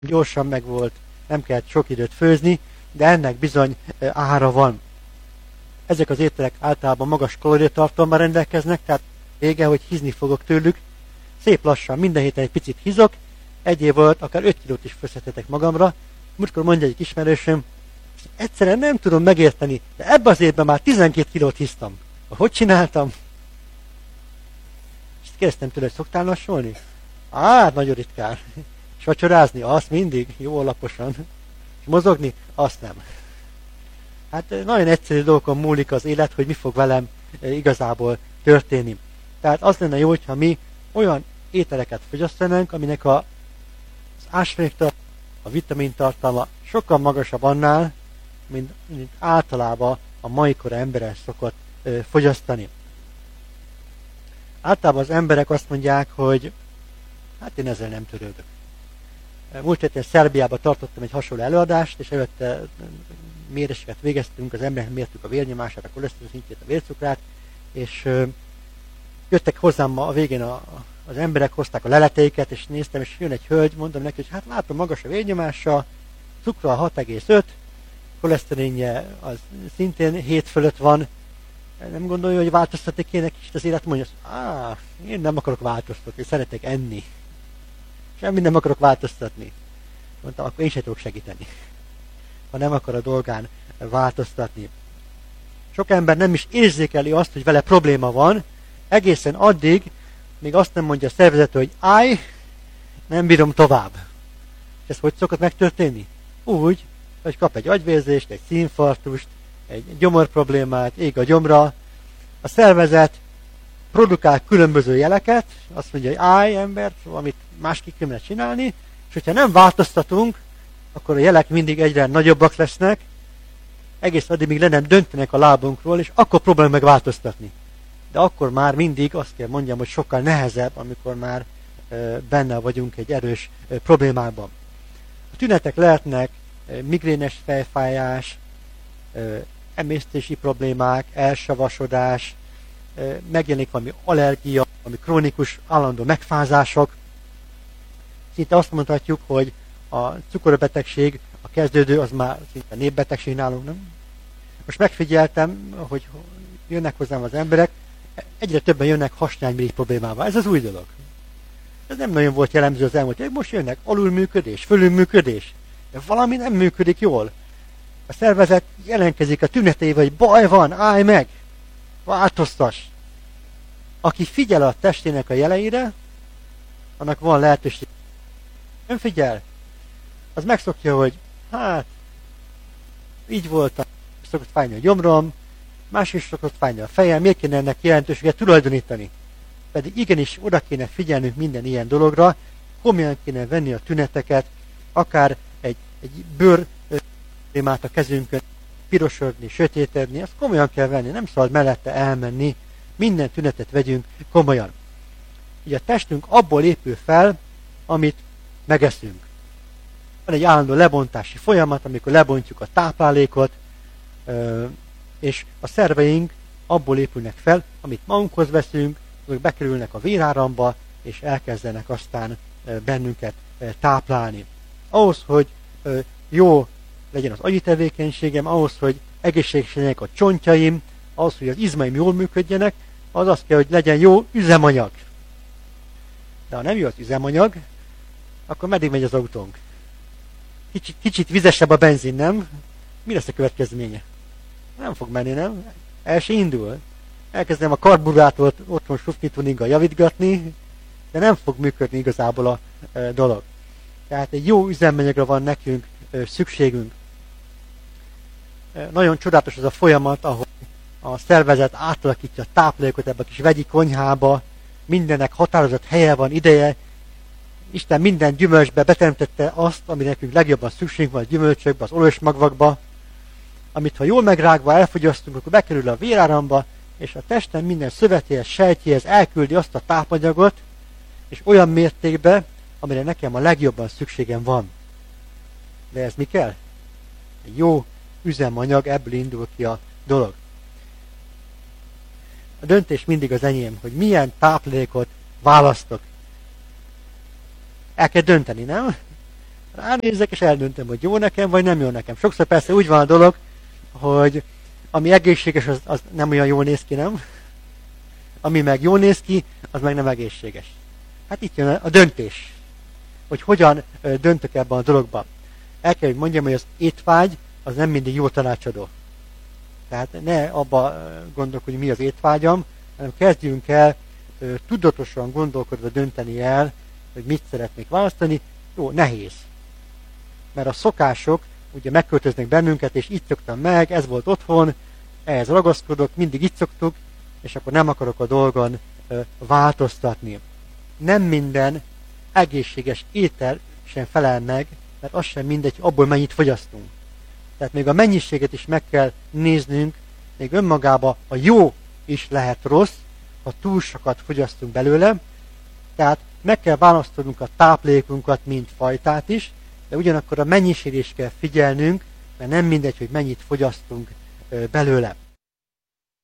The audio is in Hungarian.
gyorsan megvolt, nem kellett sok időt főzni, de ennek bizony ára van. Ezek az ételek általában magas kalóriatartalommal rendelkeznek, tehát vége, hogy hízni fogok tőlük. Szép lassan, minden héten egy picit hízok, egy év alatt akár 5 kilót is főzhetetek magamra. Múltkor mondja egy ismerősöm, egyszerűen nem tudom megérteni, de ebben az évben már 12 kilót híztam. Hogy csináltam? És kérdeztem tőle, hogy szoktál lassulni? Nagyon ritkán. És vacsorázni? Azt mindig, jó alaposan. És mozogni? Azt nem. Hát nagyon egyszerű dolgokon múlik az élet, hogy mi fog velem igazából történni. Tehát az lenne jó, hogyha mi olyan ételeket fogyasztanánk, aminek az ásványtartalma, a vitamintartalma sokkal magasabb annál, mint általában a mai kora emberek szokott fogyasztani. Általában az emberek azt mondják, hogy hát én ezzel nem törődök. Múlt héten Szerbiában tartottam egy hasonló előadást, és előtte méréseket végeztünk, az emberek mértük a vérnyomását, a koleszterin szintjét, a vércukrát, és jöttek hozzám a végén az emberek, hozták a leleteiket, és néztem, és jön egy hölgy, mondom neki, hogy hát látom, magas a vérnyomása, cukra 6,5, koleszterinje az szintén 7 fölött van, nem gondolja, hogy változtatni kéne kicsit az élet, mondja, én nem akarok változtatni, szeretek enni. Semmit nem akarok változtatni. Mondtam, akkor én sem tudok segíteni, ha nem akar a dolgán változtatni. Sok ember nem is érzékeli azt, hogy vele probléma van, egészen addig, még azt nem mondja a szervezet, hogy nem bírom tovább. És ez hogy szokott megtörténni? Úgy, hogy kap egy agyvérzést, egy szívinfarktust, egy gyomorproblémát, ég a gyomra. A szervezet produkál különböző jeleket, azt mondja, hogy ember, valamit másképp kéne csinálni, és hogyha nem változtatunk, akkor a jelek mindig egyre nagyobbak lesznek, egész addig, míg le nem döntenek a lábunkról, és akkor próbálunk meg változtatni. De akkor már mindig azt kell mondjam, hogy sokkal nehezebb, amikor már benne vagyunk egy erős problémában. A tünetek lehetnek migrénes fejfájás, emésztési problémák, elsavasodás, megjelenik valami allergia, valami krónikus, állandó megfázások. Szinte azt mondhatjuk, hogy a cukorbetegség, a kezdődő, az már szinte népbetegség nálunk, nem? Most megfigyeltem, hogy jönnek hozzám az emberek, egyre többen jönnek hasnyálmirigy problémával. Ez az új dolog. Ez nem nagyon volt jellemző az elmúlt években, most jönnek alulműködés, fölülműködés. De valami nem működik jól. A szervezet jelentkezik a tüneteivel, hogy baj van, állj meg, változtass. Aki figyel a testének a jeleire, annak van lehetőség. Nem figyel, az megszokja, hogy így voltam, szokott fájni a gyomrom, más is szokott fájni a fejem, miért kéne ennek jelentőséget tulajdonítani? Pedig igenis oda kéne figyelnünk minden ilyen dologra, komolyan kéne venni a tüneteket, akár egy bőr problémát a kezünkön, pirosodni, sötétedni, azt komolyan kell venni, nem szabad mellette elmenni, minden tünetet vegyünk komolyan. Ugye a testünk abból épül fel, amit megeszünk. Van egy állandó lebontási folyamat, amikor lebontjuk a táplálékot, és a szerveink abból épülnek fel, amit magunkhoz veszünk, azok bekerülnek a véráramba, és elkezdenek aztán bennünket táplálni. Ahhoz, hogy jó legyen az agyi tevékenységem, ahhoz, hogy egészségesek a csontjaim, ahhoz, hogy az izmaim jól működjenek, az azt kell, hogy legyen jó üzemanyag. De ha nem jó az üzemanyag, akkor meddig megy az autónk? Kicsit vizesebb a benzin, nem? Mi lesz a következménye? Nem fog menni, nem? El se indul. Elkezdem a karburátort otthon sufnituninggal javítgatni, de nem fog működni igazából a dolog. Tehát egy jó üzemanyagra van nekünk szükségünk. Nagyon csodálatos az a folyamat, ahol a szervezet átalakítja a táplálékot ebbe a kis vegyi konyhába, mindennek határozott helye van, ideje. Isten minden gyümölcsbe beteremtette azt, ami nekünk legjobban szükségünk van a gyümölcsökbe, az olajosmagvakba, amit ha jól megrágva elfogyasztunk, akkor bekerül a véráramba, és a testem minden szövetéhez, sejtjéhez elküldi azt a tápanyagot, és olyan mértékben, amire nekem a legjobban szükségem van. De ez mi kell? Egy jó üzemanyag, ebből indul ki a dolog. A döntés mindig az enyém, hogy milyen táplálékot választok. El kell dönteni, nem? Ránézek, és eldöntöm, hogy jó nekem, vagy nem jó nekem. Sokszor persze úgy van a dolog, hogy ami egészséges, az nem olyan jól néz ki, nem? Ami meg jól néz ki, az meg nem egészséges. Hát itt jön a döntés, hogy hogyan döntök ebben a dologban. El kell, hogy mondjam, hogy az étvágy az nem mindig jó tanácsadó. Tehát ne abba gondolkodj, hogy mi az étvágyam, hanem kezdjünk el tudatosan gondolkodva dönteni el, hogy mit szeretnék választani. Jó, nehéz. Mert a szokások ugye megköltöznek bennünket, és így szoktam meg, ez volt otthon, ehhez ragaszkodok, mindig így szoktuk, és akkor nem akarok a dolgon változtatni. Nem minden egészséges étel sem felel meg, mert az sem mindegy, abból mennyit fogyasztunk. Tehát még a mennyiséget is meg kell néznünk, még önmagában a jó is lehet rossz, ha túl sokat fogyasztunk belőle, tehát meg kell választanunk a táplálékunkat, mint fajtát is, de ugyanakkor a mennyiségét is kell figyelnünk, mert nem mindegy, hogy mennyit fogyasztunk belőle.